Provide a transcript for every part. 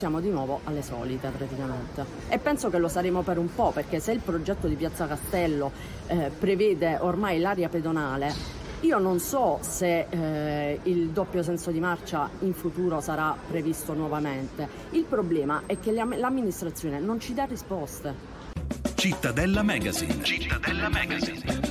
Siamo di nuovo alle solite praticamente e penso che lo saremo per un po', perché se il progetto di Piazza Castello prevede ormai l'area pedonale, io non so se il doppio senso di marcia in futuro sarà previsto nuovamente. Il problema è che l'amministrazione non ci dà risposte. Cittadella Magazine. Cittadella Magazine.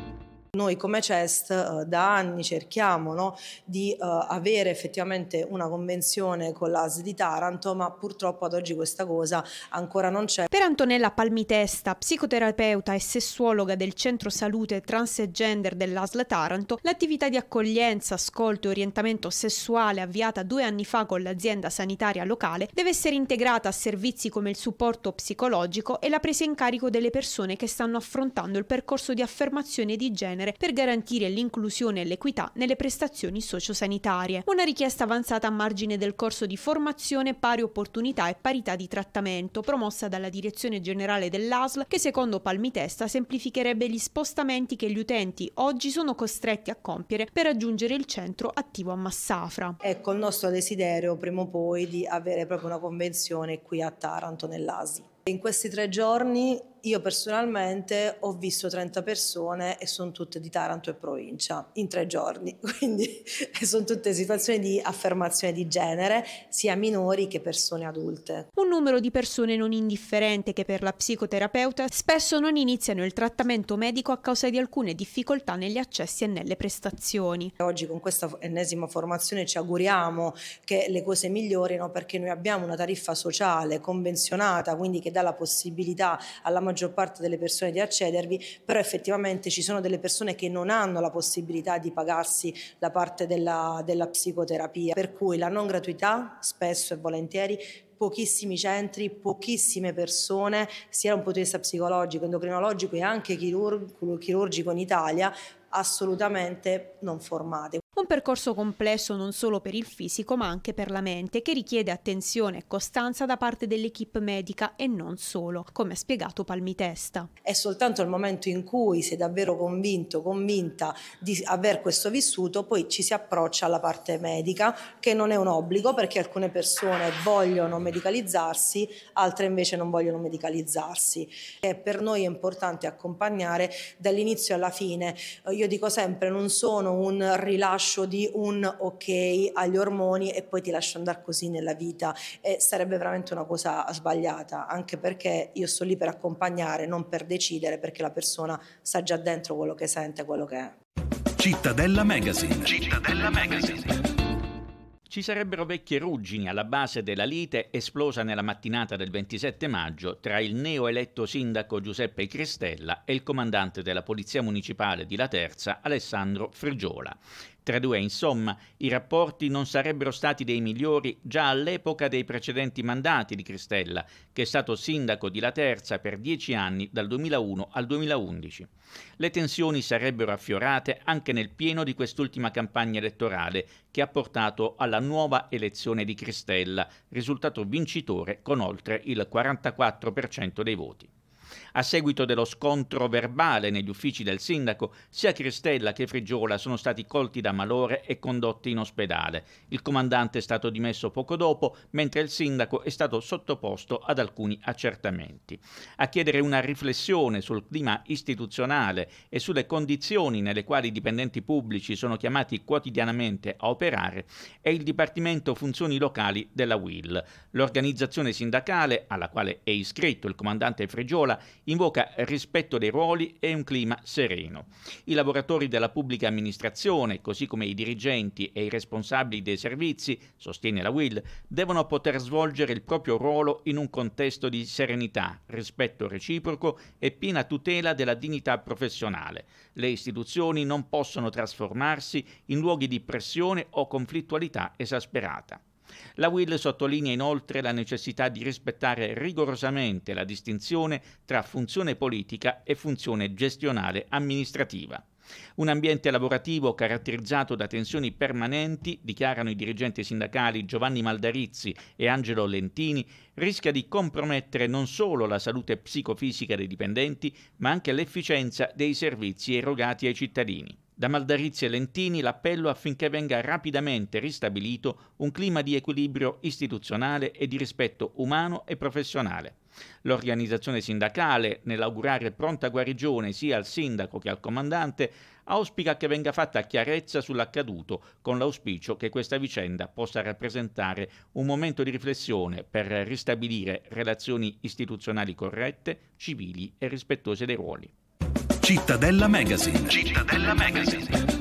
Noi come CEST da anni cerchiamo di avere effettivamente una convenzione con l'ASL di Taranto, ma purtroppo ad oggi questa cosa ancora non c'è. Per Antonella Palmitesta, psicoterapeuta e sessuologa del Centro Salute Transgender dell'ASL Taranto, l'attività di accoglienza, ascolto e orientamento sessuale avviata 2 anni fa con l'azienda sanitaria locale deve essere integrata a servizi come il supporto psicologico e la presa in carico delle persone che stanno affrontando il percorso di affermazione di genere per garantire l'inclusione e l'equità nelle prestazioni sociosanitarie. Una richiesta avanzata a margine del corso di formazione pari opportunità e parità di trattamento promossa dalla Direzione Generale dell'ASL, che secondo Palmitesta semplificherebbe gli spostamenti che gli utenti oggi sono costretti a compiere per raggiungere il centro attivo a Massafra. Ecco il nostro desiderio prima o poi di avere proprio una convenzione qui a Taranto nell'ASL. In questi 3 giorni io personalmente ho visto 30 persone e sono tutte di Taranto e provincia in 3 giorni, quindi sono tutte situazioni di affermazione di genere, sia minori che persone adulte. Un numero di persone non indifferente che per la psicoterapeuta spesso non iniziano il trattamento medico a causa di alcune difficoltà negli accessi e nelle prestazioni. Oggi con questa ennesima formazione ci auguriamo che le cose migliorino, perché noi abbiamo una tariffa sociale convenzionata, quindi che dà la possibilità alla maggior parte delle persone di accedervi, però effettivamente ci sono delle persone che non hanno la possibilità di pagarsi la parte della psicoterapia, per cui la non gratuità spesso e volentieri, pochissimi centri, pochissime persone, sia da un punto di vista psicologico, endocrinologico e anche chirurgico in Italia, assolutamente non formate. Un percorso complesso non solo per il fisico ma anche per la mente, che richiede attenzione e costanza da parte dell'equipe medica e non solo, come ha spiegato Palmitesta. È soltanto il momento in cui sei davvero convinta di aver questo vissuto, poi ci si approccia alla parte medica, che non è un obbligo, perché alcune persone vogliono medicalizzarsi, altre invece non vogliono medicalizzarsi. E per noi è importante accompagnare dall'inizio alla fine. Io dico sempre, non sono un rilascio di un ok agli ormoni e poi ti lascio andare così nella vita, e sarebbe veramente una cosa sbagliata, anche perché io sto lì per accompagnare, non per decidere, perché la persona sa già dentro quello che sente, quello che è. Cittadella Magazine. Cittadella Magazine. Ci sarebbero vecchie ruggini alla base della lite esplosa nella mattinata del 27 maggio tra il neoeletto sindaco Giuseppe Cristella e il comandante della Polizia Municipale di Laterza, Alessandro Frigiola. Tra i due, insomma, i rapporti non sarebbero stati dei migliori già all'epoca dei precedenti mandati di Cristella, che è stato sindaco di Laterza per 10 anni, dal 2001 al 2011. Le tensioni sarebbero affiorate anche nel pieno di quest'ultima campagna elettorale, che ha portato alla nuova elezione di Cristella, risultato vincitore con oltre il 44% dei voti. A seguito dello scontro verbale negli uffici del sindaco, sia Cristella che Frigiola sono stati colti da malore e condotti in ospedale. Il comandante è stato dimesso poco dopo, mentre il sindaco è stato sottoposto ad alcuni accertamenti. A chiedere una riflessione sul clima istituzionale e sulle condizioni nelle quali i dipendenti pubblici sono chiamati quotidianamente a operare è il Dipartimento Funzioni Locali della UIL. L'organizzazione sindacale, alla quale è iscritto il comandante Frigiola, invoca rispetto dei ruoli e un clima sereno. I lavoratori della pubblica amministrazione, così come i dirigenti e i responsabili dei servizi, sostiene la UIL, devono poter svolgere il proprio ruolo in un contesto di serenità, rispetto reciproco e piena tutela della dignità professionale. Le istituzioni non possono trasformarsi in luoghi di pressione o conflittualità esasperata. La UIL sottolinea inoltre la necessità di rispettare rigorosamente la distinzione tra funzione politica e funzione gestionale amministrativa. Un ambiente lavorativo caratterizzato da tensioni permanenti, dichiarano i dirigenti sindacali Giovanni Maldarizzi e Angelo Lentini, rischia di compromettere non solo la salute psicofisica dei dipendenti, ma anche l'efficienza dei servizi erogati ai cittadini. Da Maldarizzi e Lentini l'appello affinché venga rapidamente ristabilito un clima di equilibrio istituzionale e di rispetto umano e professionale. L'organizzazione sindacale, nell'augurare pronta guarigione sia al sindaco che al comandante, auspica che venga fatta chiarezza sull'accaduto, con l'auspicio che questa vicenda possa rappresentare un momento di riflessione per ristabilire relazioni istituzionali corrette, civili e rispettose dei ruoli. Cittadella Magazine. Cittadella Magazine.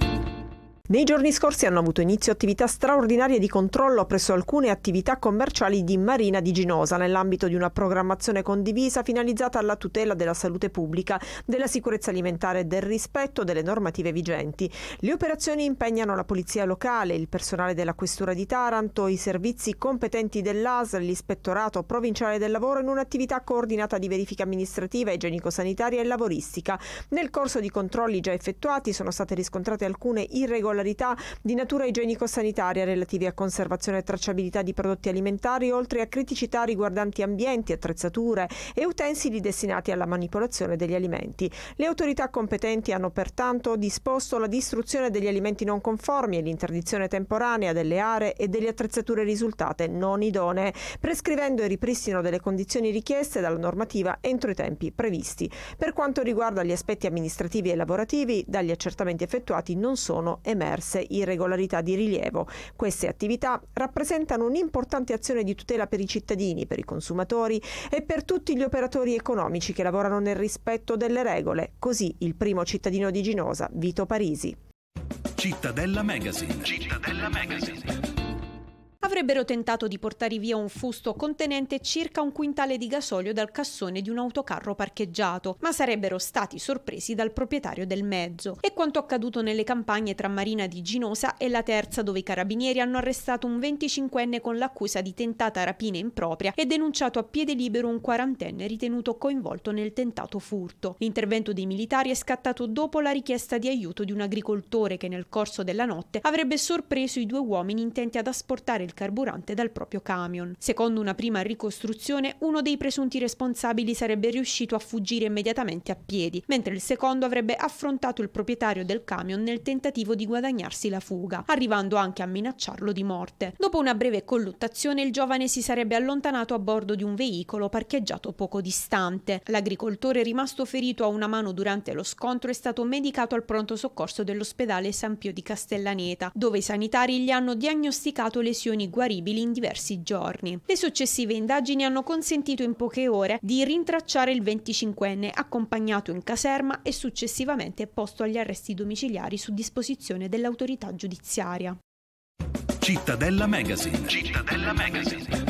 Nei giorni scorsi hanno avuto inizio attività straordinarie di controllo presso alcune attività commerciali di Marina di Ginosa nell'ambito di una programmazione condivisa finalizzata alla tutela della salute pubblica, della sicurezza alimentare e del rispetto delle normative vigenti. Le operazioni impegnano la polizia locale, il personale della questura di Taranto, i servizi competenti dell'ASL, l'ispettorato provinciale del lavoro in un'attività coordinata di verifica amministrativa, igienico-sanitaria e lavoristica. Nel corso di controlli già effettuati sono state riscontrate alcune irregolarità di natura igienico-sanitaria relativi a conservazione e tracciabilità di prodotti alimentari, oltre a criticità riguardanti ambienti, attrezzature e utensili destinati alla manipolazione degli alimenti. Le autorità competenti hanno pertanto disposto la distruzione degli alimenti non conformi e l'interdizione temporanea delle aree e delle attrezzature risultate non idonee, prescrivendo il ripristino delle condizioni richieste dalla normativa entro i tempi previsti. Per quanto riguarda gli aspetti amministrativi e lavorativi, dagli accertamenti effettuati non sono emerse irregolarità di rilievo. Queste attività rappresentano un'importante azione di tutela per i cittadini, per i consumatori e per tutti gli operatori economici che lavorano nel rispetto delle regole. Così il primo cittadino di Ginosa, Vito Parisi. Cittadella Magazine. Cittadella Magazine. Avrebbero tentato di portare via un fusto contenente circa 1 quintale di gasolio dal cassone di un autocarro parcheggiato, ma sarebbero stati sorpresi dal proprietario del mezzo. È quanto accaduto nelle campagne tra Marina di Ginosa e La Terza, dove i carabinieri hanno arrestato un 25enne con l'accusa di tentata rapina impropria e denunciato a piede libero un 40enne ritenuto coinvolto nel tentato furto. L'intervento dei militari è scattato dopo la richiesta di aiuto di un agricoltore che nel corso della notte avrebbe sorpreso i 2 uomini intenti ad asportare il carburante dal proprio camion. Secondo una prima ricostruzione, uno dei presunti responsabili sarebbe riuscito a fuggire immediatamente a piedi, mentre il secondo avrebbe affrontato il proprietario del camion nel tentativo di guadagnarsi la fuga, arrivando anche a minacciarlo di morte. Dopo una breve colluttazione, il giovane si sarebbe allontanato a bordo di un veicolo parcheggiato poco distante. L'agricoltore, rimasto ferito a una mano durante lo scontro, è stato medicato al pronto soccorso dell'ospedale San Pio di Castellaneta, dove i sanitari gli hanno diagnosticato lesioni guaribili in diversi giorni. Le successive indagini hanno consentito in poche ore di rintracciare il 25enne, accompagnato in caserma e successivamente posto agli arresti domiciliari su disposizione dell'autorità giudiziaria. Cittadella Magazine. Cittadella Magazine.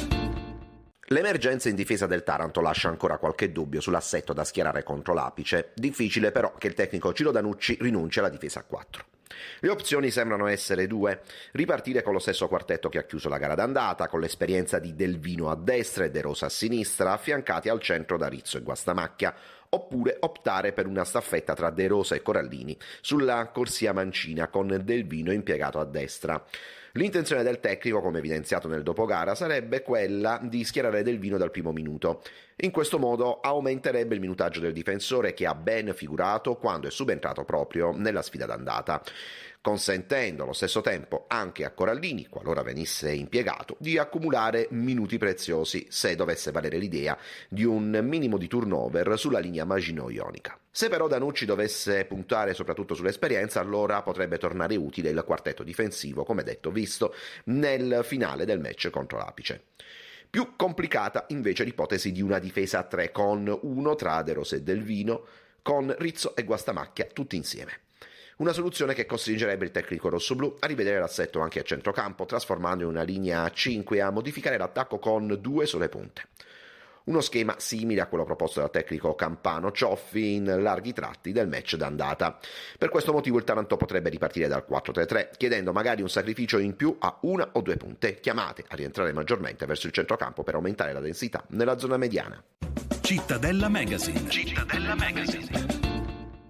L'emergenza in difesa del Taranto lascia ancora qualche dubbio sull'assetto da schierare contro l'Apice. Difficile però che il tecnico Ciro Danucci rinunci alla difesa a 4. Le opzioni sembrano essere 2: ripartire con lo stesso quartetto che ha chiuso la gara d'andata, con l'esperienza di Delvino a destra e De Rosa a sinistra, affiancati al centro da Rizzo e Guastamacchia, oppure optare per una staffetta tra De Rosa e Corallini sulla corsia mancina con Delvino impiegato a destra. L'intenzione del tecnico, come evidenziato nel dopogara, sarebbe quella di schierare Delvino dal primo minuto. In questo modo aumenterebbe il minutaggio del difensore, che ha ben figurato quando è subentrato proprio nella sfida d'andata, consentendo allo stesso tempo anche a Corallini, qualora venisse impiegato, di accumulare minuti preziosi se dovesse valere l'idea di un minimo di turnover sulla linea Maginot-Ionica. Se però Danucci dovesse puntare soprattutto sull'esperienza, allora potrebbe tornare utile il quartetto difensivo, come detto, visto nel finale del match contro l'Apice. Più complicata invece l'ipotesi di una difesa a 3 con uno tra De Rosa e Delvino, con Rizzo e Guastamacchia tutti insieme. Una soluzione che costringerebbe il tecnico rossoblù a rivedere l'assetto anche a centrocampo, trasformando in una linea a 5 e a modificare l'attacco con 2 sole punte. Uno schema simile a quello proposto dal tecnico campano Cioffi in larghi tratti del match d'andata. Per questo motivo il Taranto potrebbe ripartire dal 4-3-3, chiedendo magari un sacrificio in più a 1 o 2 punte, chiamate a rientrare maggiormente verso il centrocampo per aumentare la densità nella zona mediana. Cittadella Magazine. Cittadella Magazine.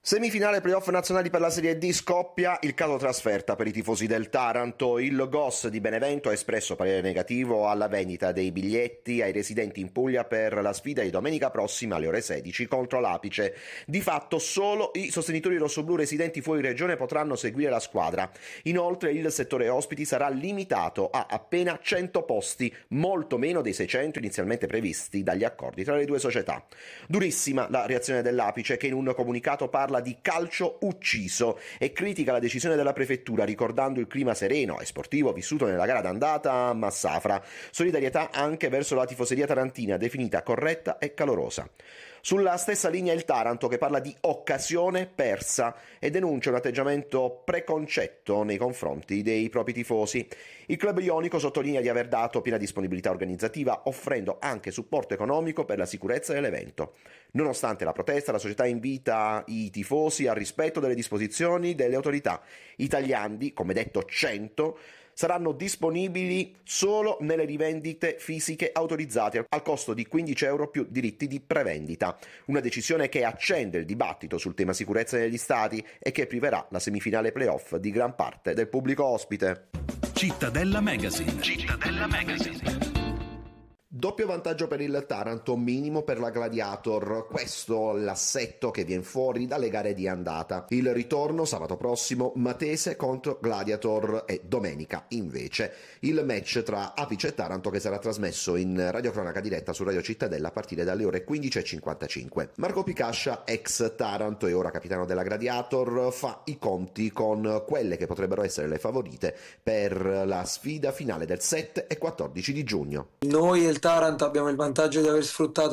Semifinale playoff nazionali per la Serie D, scoppia il caso trasferta per i tifosi del Taranto. Il GOS di Benevento ha espresso parere negativo alla vendita dei biglietti ai residenti in Puglia per la sfida di domenica prossima alle ore 16 contro l'Apice. Di fatto solo i sostenitori rossoblù residenti fuori regione potranno seguire la squadra. Inoltre il settore ospiti sarà limitato a appena 100 posti, molto meno dei 600 inizialmente previsti dagli accordi tra le due società. Durissima la reazione dell'Apice, che in un comunicato parla di calcio ucciso e critica la decisione della prefettura, ricordando il clima sereno e sportivo vissuto nella gara d'andata a Massafra. Solidarietà anche verso la tifoseria tarantina, definita corretta e calorosa. Sulla stessa linea il Taranto, che parla di occasione persa e denuncia un atteggiamento preconcetto nei confronti dei propri tifosi. Il club ionico sottolinea di aver dato piena disponibilità organizzativa, offrendo anche supporto economico per la sicurezza dell'evento. Nonostante la protesta, la società invita i tifosi al rispetto delle disposizioni delle autorità. I tagliandi, come detto 100, saranno disponibili solo nelle rivendite fisiche autorizzate al costo di €15 più diritti di prevendita. Una decisione che accende il dibattito sul tema sicurezza negli stadi e che priverà la semifinale playoff di gran parte del pubblico ospite. Cittadella Magazine. Cittadella Magazine. Doppio vantaggio per il Taranto, minimo per la Gladiator. Questo l'assetto che viene fuori dalle gare di andata. Il ritorno sabato prossimo, Matese contro Gladiator, e domenica invece il match tra Apice e Taranto, che sarà trasmesso in radiocronaca diretta su Radio Cittadella a partire dalle ore 15:55. Marco Picascia, ex Taranto e ora capitano della Gladiator, fa i conti con quelle che potrebbero essere le favorite per la sfida finale del 7 e 14 di giugno. Noi e il Taranto abbiamo il vantaggio di aver sfruttato,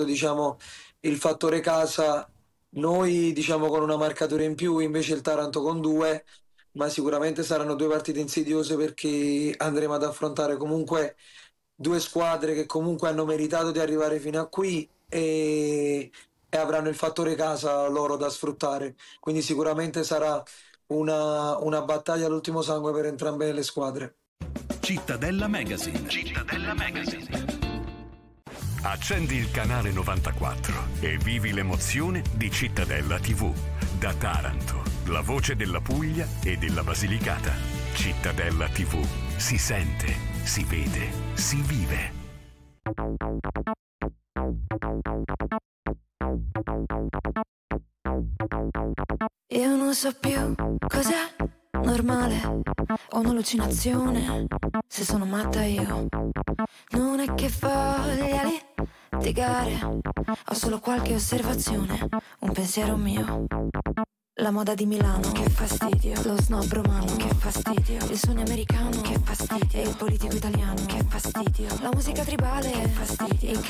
il fattore casa, noi con una marcatura in più, invece il Taranto con 2, ma sicuramente saranno 2 partite insidiose, perché andremo ad affrontare comunque 2 squadre che comunque hanno meritato di arrivare fino a qui e avranno il fattore casa loro da sfruttare, quindi sicuramente sarà una battaglia all'ultimo sangue per entrambe le squadre. Cittadella Magazine. Cittadella Magazine. Accendi il canale 94 e vivi l'emozione di Cittadella TV. Da Taranto, la voce della Puglia e della Basilicata. Cittadella TV. Si sente, si vede, si vive. Io non so più cos'è normale o un'allucinazione, se sono matta io. Non è che voglia litigare, ho solo qualche osservazione, un pensiero mio. La moda di Milano, che fastidio. Lo snob romano, che fastidio. Il sogno americano, che fastidio. E il politico italiano, che fastidio. La musica tribale, che fastidio.